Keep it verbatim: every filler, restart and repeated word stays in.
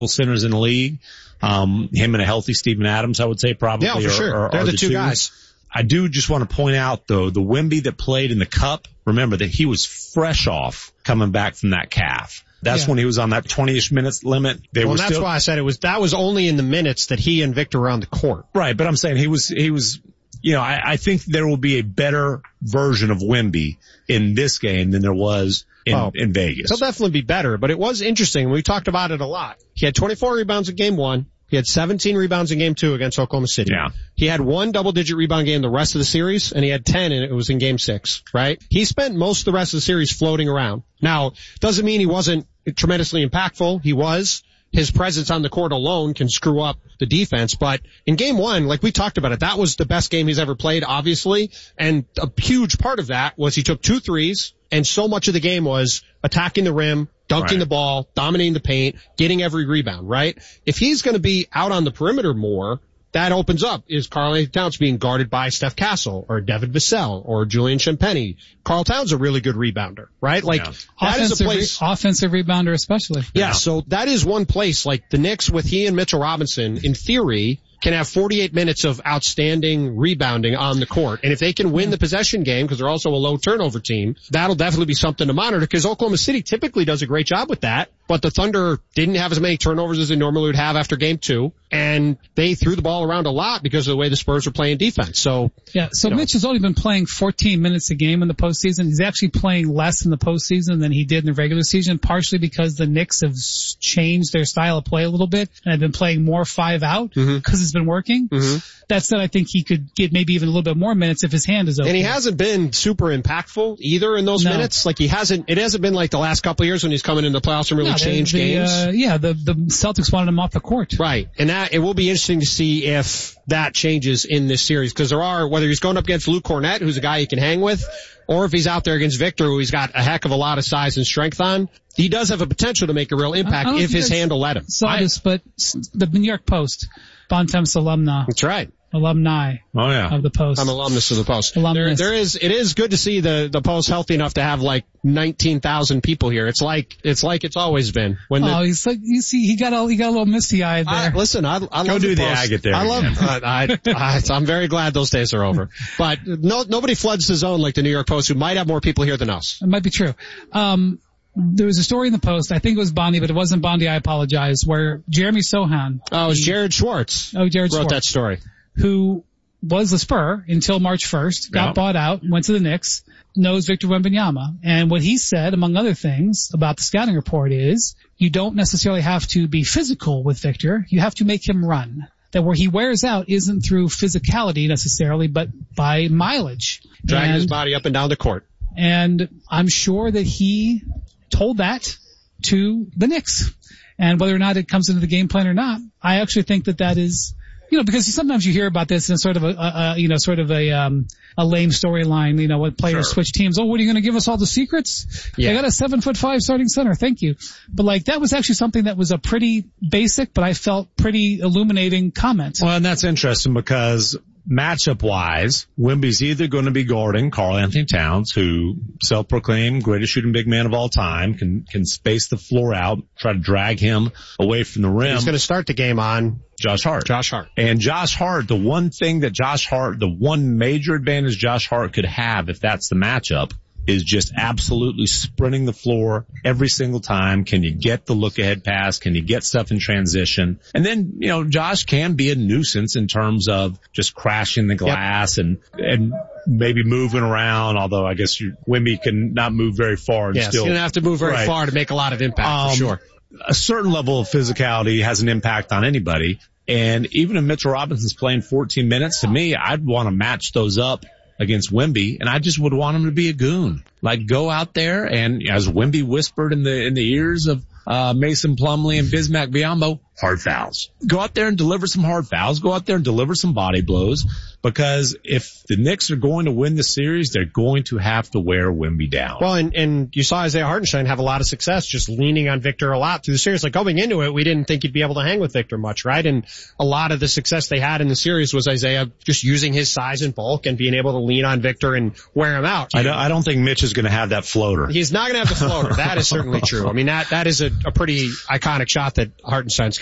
centers in the league. Um, him and a healthy Steven Adams, I would say probably. Yeah, for are, sure. Are, They're are the, the two, two guys. I do just want to point out, though, the Wemby that played in the Cup, remember that he was fresh off coming back from that calf. That's yeah. when he was on that twenty-ish minutes limit. They well, were that's still, why I said it was, that was only in the minutes that he and Victor were on the court. Right, but I'm saying he was, he was, you know, I, I think there will be a better version of Wemby in this game than there was in, oh, in Vegas. He'll definitely be better, but it was interesting. We talked about it a lot. He had twenty-four rebounds in game one. He had seventeen rebounds in game two against Oklahoma City. Yeah. He had one double-digit rebound game the rest of the series, and he had ten, and it was in game six, right? He spent most of the rest of the series floating around. Now, doesn't mean he wasn't tremendously impactful. He was. His presence on the court alone can screw up the defense, but in game one, like we talked about it, that was the best game he's ever played, obviously, and a huge part of that was he took two threes, and so much of the game was attacking the rim, dunking right. the ball, dominating the paint, getting every rebound, right? If he's going to be out on the perimeter more, that opens up. Is Karl-Anthony Towns being guarded by Steph Castle or Devin Vassell or Julian Champagny? Karl Towns a really good rebounder, right? Like, yeah. that offensive, is a place. Re- offensive rebounder especially. Yeah, yeah, so that is one place, like the Knicks with he and Mitchell Robinson, in theory, can have forty-eight minutes of outstanding rebounding on the court. And if they can win the possession game, because they're also a low turnover team, that'll definitely be something to monitor, because Oklahoma City typically does a great job with that. But the Thunder didn't have as many turnovers as they normally would have after game two. And they threw the ball around a lot because of the way the Spurs were playing defense. So, yeah, so you know. Mitch has only been playing fourteen minutes a game in the postseason. He's actually playing less in the postseason than he did in the regular season, partially because the Knicks have changed their style of play a little bit and have been playing more five out because mm-hmm. it's been working. Mm-hmm. That said, I think he could get maybe even a little bit more minutes if his hand is open. And he hasn't been super impactful either in those no. minutes. Like he hasn't, it hasn't been like the last couple of years when he's coming in the playoffs and really no, changed the, games. Uh, yeah, the, the Celtics wanted him off the court. Right. And that, it will be interesting to see if that changes in this series, because there are, whether he's going up against Luke Cornett, who's a guy he can hang with, or if he's out there against Victor, who he's got a heck of a lot of size and strength on, he does have a potential to make a real impact if his hand will let him. Saw this, but the New York Post, Bontemps alumni. That's right. Alumni. Oh yeah. Of the Post. I'm alumnus of the Post. Alumnus. There, there is, it is good to see the, the Post healthy enough to have like nineteen thousand people here. It's like, it's like it's always been. When the, oh, he's like, you see, he got a, he got a little misty eyed there. I, listen, I, I Go love do the, the Post. agate there. I love, uh, I, I, I'm very glad those days are over. But no, nobody floods the zone like the New York Post, who might have more people here than us. It might be true. Um, there was a story in the Post, I think it was Bondi, but it wasn't Bondi, I apologize, where Jeremy Sohan. Oh, it was Jared Schwartz. Oh, Jared wrote Schwartz. that story. Who was a Spur until March first, got yeah. bought out, went to the Knicks, knows Victor Wembanyama. And what he said, among other things, about the scouting report is, you don't necessarily have to be physical with Victor, you have to make him run. That where he wears out isn't through physicality necessarily, but by mileage. Dragging and, his body up and down the court. And I'm sure that he told that to the Knicks. And whether or not it comes into the game plan or not, I actually think that that is, you know, because sometimes you hear about this in sort of a, a, a you know, sort of a, um, a lame storyline, you know, when players sure. switch teams. Oh, what are you going to give us all the secrets? Yeah. They got a seven foot five starting center. Thank you. But like, that was actually something that was a pretty basic, but I felt pretty illuminating comment. Well, and that's interesting because matchup wise, Wemby's either going to be guarding Karl-Anthony Towns, who self-proclaimed greatest shooting big man of all time, can, can space the floor out, try to drag him away from the rim. He's going to start the game on Josh Hart. Josh Hart. And Josh Hart, the one thing that Josh Hart, the one major advantage Josh Hart could have if that's the matchup, is just absolutely sprinting the floor every single time. Can you get the look ahead pass? Can you get stuff in transition? And then, you know, Josh can be a nuisance in terms of just crashing the glass yep. and, and maybe moving around, although I guess you, Wemby can not move very far and yes, still. He's going to have to move very right. far to make a lot of impact um, for sure. A certain level of physicality has an impact on anybody. And even if Mitchell Robinson's playing fourteen minutes, to me, I'd want to match those up against Wemby, and I just would want him to be a goon. Like, go out there and, as Wemby whispered in the in the ears of uh Mason Plumlee and Bismack Biyombo, hard fouls. Go out there and deliver some hard fouls. Go out there and deliver some body blows, because if the Knicks are going to win the series, they're going to have to wear Wemby down. Well, and, and you saw Isaiah Hartenstein have a lot of success just leaning on Victor a lot through the series. Like, going into it, we didn't think he'd be able to hang with Victor much, right? And a lot of the success they had in the series was Isaiah just using his size and bulk and being able to lean on Victor and wear him out. I don't, I don't think Mitch is going to have that floater. He's not going to have the floater. That is certainly true. I mean, that, that is a a, a pretty iconic shot that Hartenstein's